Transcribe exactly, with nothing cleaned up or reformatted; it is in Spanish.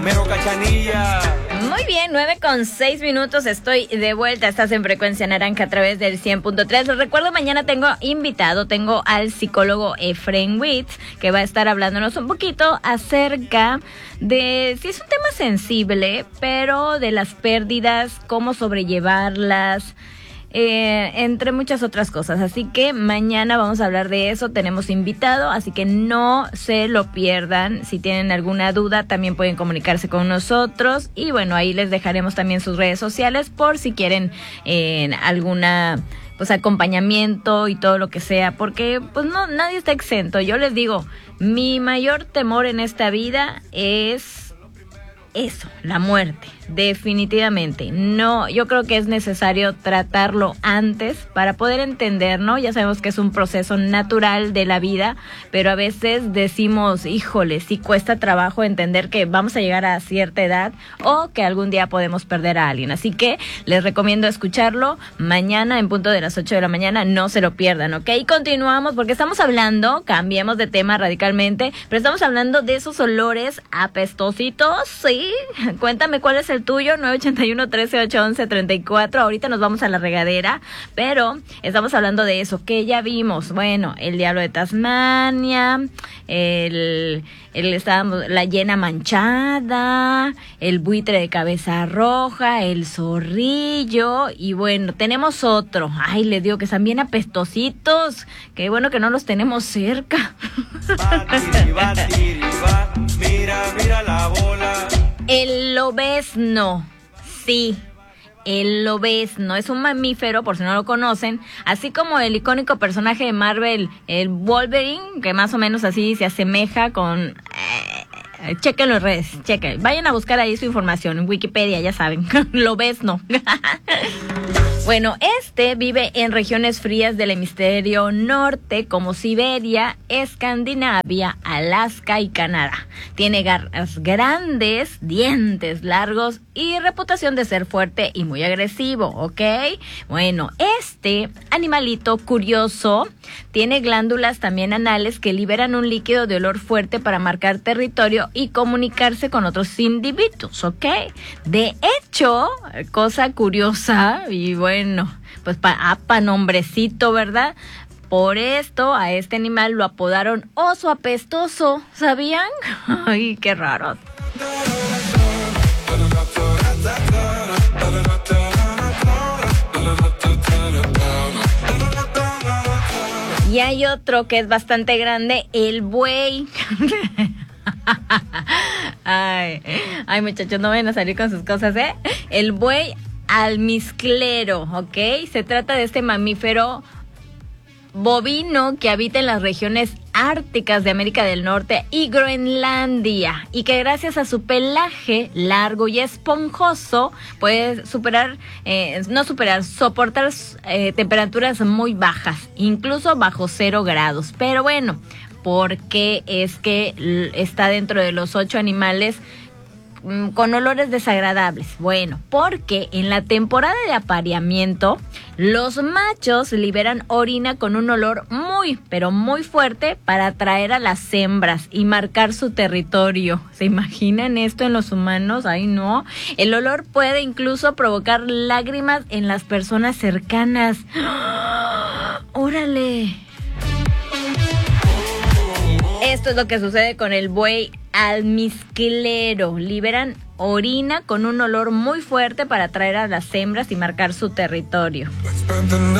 Mero Cachanilla. Muy bien, nueve con seis minutos, estoy de vuelta, estás en Frecuencia Naranja a través del cien punto tres. Les recuerdo, mañana tengo invitado, tengo al psicólogo Efraín Witz, que va a estar hablándonos un poquito acerca de, si es un tema sensible, pero de las pérdidas, cómo sobrellevarlas, Eh, entre muchas otras cosas. Así que mañana vamos a hablar de eso, tenemos invitado, así que no se lo pierdan. Si tienen alguna duda también pueden comunicarse con nosotros y bueno, ahí les dejaremos también sus redes sociales por si quieren eh, alguna pues acompañamiento y todo lo que sea, porque pues no, nadie está exento. Yo les digo, mi mayor temor en esta vida es eso, la muerte. Definitivamente, no, yo creo que es necesario tratarlo antes para poder entender, ¿no? Ya sabemos que es un proceso natural de la vida, pero a veces decimos, híjole, sí cuesta trabajo entender que vamos a llegar a cierta edad o que algún día podemos perder a alguien. Así que les recomiendo escucharlo mañana en punto de las ocho de la mañana, no se lo pierdan, ¿ok? Y continuamos porque estamos hablando, cambiemos de tema radicalmente, pero estamos hablando de esos olores apestositos, ¿sí? Cuéntame cuál es el tuyo, nueve ochenta y uno, trece, ocho once, treinta y cuatro. Ahorita nos vamos a la regadera, pero estamos hablando de eso que ya vimos. Bueno, el diablo de Tasmania, el, el estábamos, la hiena manchada, el buitre de cabeza roja, el zorrillo y bueno, tenemos otro. Ay, les digo que están bien apestositos. Qué bueno que no los tenemos cerca. Mira, mira la bola. El lobezno, sí, el lobezno es un mamífero, por si no lo conocen, así como el icónico personaje de Marvel, el Wolverine, que más o menos así se asemeja con... Eh, chequen las redes, chequen, vayan a buscar ahí su información en Wikipedia, ya saben, lobezno. Bueno, este vive en regiones frías del hemisferio norte como Siberia, Escandinavia, Alaska y Canadá. Tiene garras grandes, dientes largos y reputación de ser fuerte y muy agresivo, ¿ok? Bueno, este animalito curioso tiene glándulas también anales que liberan un líquido de olor fuerte para marcar territorio y comunicarse con otros individuos, ¿ok? De hecho, cosa curiosa y bueno, Bueno, pues para pa nombrecito, ¿verdad? Por esto a este animal lo apodaron oso apestoso, ¿sabían? Ay, qué raro. Y hay otro que es bastante grande, el buey. Ay, ay, muchachos, no vayan a salir con sus cosas, ¿eh? El buey almizclero, ¿ok? Se trata de este mamífero bovino que habita en las regiones árticas de América del Norte y Groenlandia y que gracias a su pelaje largo y esponjoso puede superar, eh, no superar, soportar eh, temperaturas muy bajas, incluso bajo cero grados. Pero bueno, ¿por qué es que está dentro de los ocho animales con olores desagradables? Bueno, porque en la temporada de apareamiento los machos liberan orina con un olor muy, pero muy fuerte para atraer a las hembras y marcar su territorio. ¿Se imaginan esto en los humanos? Ay, no. El olor puede incluso provocar lágrimas en las personas cercanas. ¡Órale! Esto es lo que sucede con el buey almizclero. Liberan orina con un olor muy fuerte para atraer a las hembras y marcar su territorio.